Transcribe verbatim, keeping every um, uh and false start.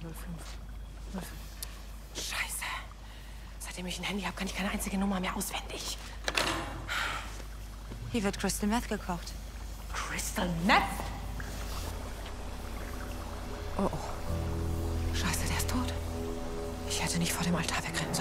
null fünf. null fünf. Scheiße. Seitdem ich ein Handy habe, kann ich keine einzige Nummer mehr auswendig. Hier wird Crystal Meth gekocht. Crystal Meth? Oh, oh. Scheiße, der ist tot. Ich hätte nicht vor dem Altar wegrennen sollen.